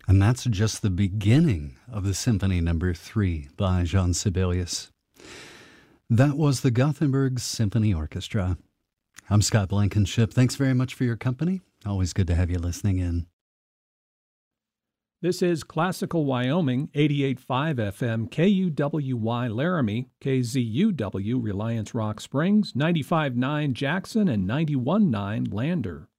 And that's just the beginning of the Symphony Number 3 by Jean Sibelius. That was the Gothenburg Symphony Orchestra. I'm Scott Blankenship. Thanks very much for your company. Always good to have you listening in. This is Classical Wyoming, 88.5 FM, KUWY Laramie, KZUW Reliance Rock Springs, 95.9 Jackson, and 91.9 Lander.